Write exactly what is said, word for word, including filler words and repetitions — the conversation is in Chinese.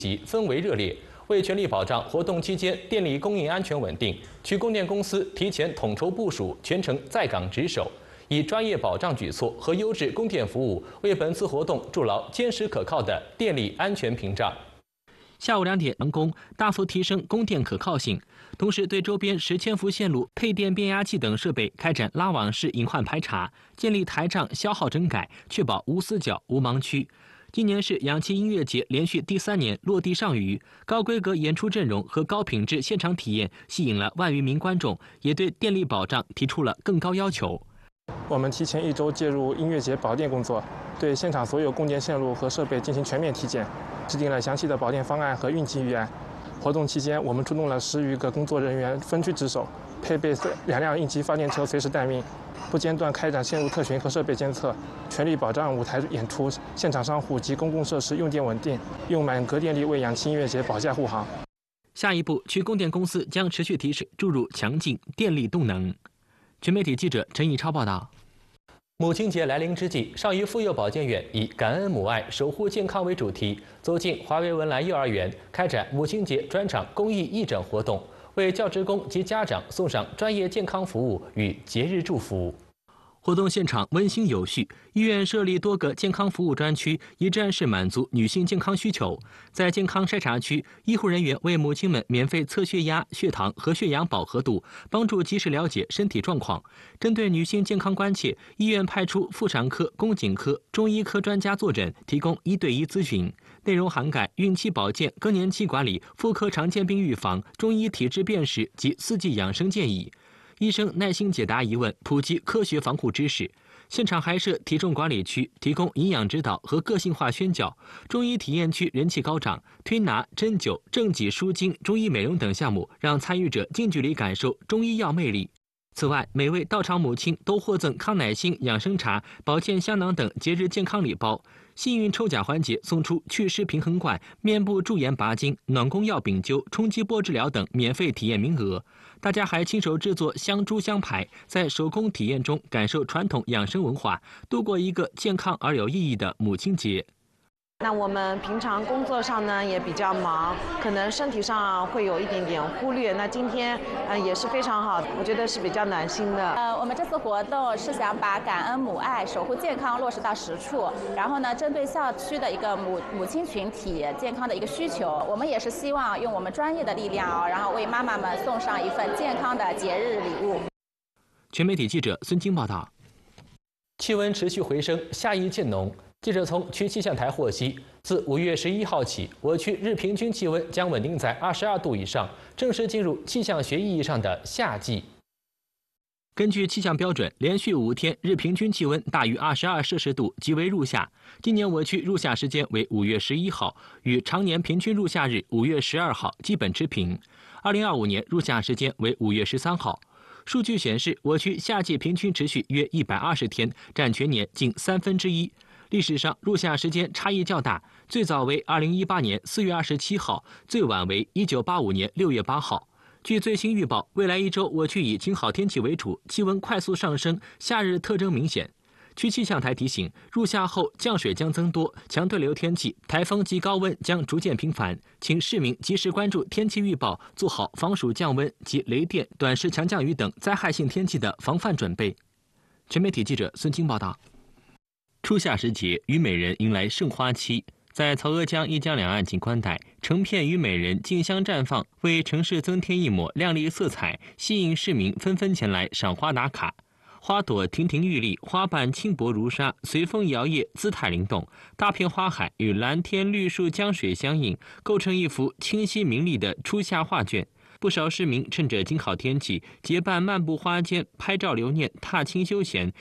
及氛围热烈。为全力保障活动期间电力供应安全稳定，区供电公司提前统筹部署，全程在岗值守，以专业保障举措和优质供电服务，为本次活动筑牢坚实可靠的电力安全屏障。下午两点完工，大幅提升供电可靠性，同时对周边十千伏线路、配电变压器等设备开展拉网式隐患排查，建立台账消耗整改，确保无死角、无盲区。今年是氧气音乐节连续第三年落地上虞，高规格演出阵容和高品质现场体验吸引了万余名观众，也对电力保障提出了更高要求。 我们提前一周介入音乐节保电工作，对现场所有供电线路和设备进行全面体检，制定了详细的保电方案和应急预案。活动期间，我们出动了十余个工作人员分区值守，配备两辆应急发电车随时待命，不间断开展线路特巡和设备监测，全力保障舞台演出、现场商户及公共设施用电稳定，用满格电力为氧气音乐节保驾护航。 下一步，区供电公司将持续提升注入强劲电力动能。全媒体记者陈以超报道。母亲节来临之际，上虞妇幼保健院以感恩母爱、守护健康为主题，走进华为文莱幼儿园，开展母亲节专场公益义诊活动，为教职工及家长送上专业健康服务与节日祝福。活动现场温馨有序，医院设立多个健康服务专区，一站式满足女性健康需求。在健康筛查区，医护人员为母亲们免费测血压、血糖和血氧饱和度，帮助及时了解身体状况。针对女性健康关切，医院派出妇产科、宫颈科、中医科专家坐诊，提供一对一咨询，内容涵盖孕期保健、更年期管理、妇科常见病预防、中医体质辨识及四季养生建议。医生耐心解答疑问，普及科学防护知识。现场还设体重管理区，提供营养指导和个性化宣教。中医体验区人气高涨，推拿、针灸、正脊舒筋、中医美容等项目，让参与者近距离感受中医药魅力。此外，每位到场母亲都获赠康乃馨养生茶、保健香囊等节日健康礼包。幸运抽奖环节送出祛湿平衡罐、面部驻颜拔筋、暖宫药丙灸、冲击波治疗等免费体验名额。大家还亲手制作香猪香牌，在手工体验中感受传统养生文化，度过一个健康而有意义的母亲节。 那我们平常工作上呢也比较忙，可能身体上会有一点点忽略。那今天呃也是非常好，我觉得是比较暖心的。 呃，我们这次活动是想把感恩母爱、守护健康落实到实处，然后呢，针对校区的一个母母亲群体健康的一个需求，我们也是希望用我们专业的力量，然后为妈妈们送上一份健康的节日礼物。 全媒体记者孙晶报道。气温持续回升，夏意渐浓。记者从区气象台获悉，自五月十一号起，我区日平均气温将稳定在二十二度以上，正式进入气象学意义上的夏季。根据气象标准，连续五天日平均气温大于二十二摄氏度即为入夏。今年我区入夏时间为五月十一号，与常年平均入夏日五月十二号基本持平。二零二五年入夏时间为五月十三号。数据显示，我区夏季平均持续约一百二十天，占全年近三分之一。历史上入夏时间差异较大，最早为二零一八年四月二十七号，最晚为一九八五年六月八号。据最新预报，未来一周我区以晴好天气为主，气温快速上升，夏日特征明显。区气象台提醒，入夏后降水将增多，强对流天气、台风及高温将逐渐频繁，请市民及时关注天气预报，做好防暑降温及雷电、短时强降雨等灾害性天气的防范准备。全媒体记者孙清报道。初夏时节，虞美人迎来盛花期。在曹娥江一江两岸景观带，成片虞美人竞相绽放，为城市增添一抹亮丽色彩，吸引市民纷纷前来赏花打卡。花朵亭亭玉立，花瓣轻薄如纱，随风摇曳，姿态灵动。大片花海与蓝天绿树江水相映，构成一幅清晰明丽的初夏画卷。不少市民趁着景好天气，结伴漫步花间，拍照留念，踏青休闲，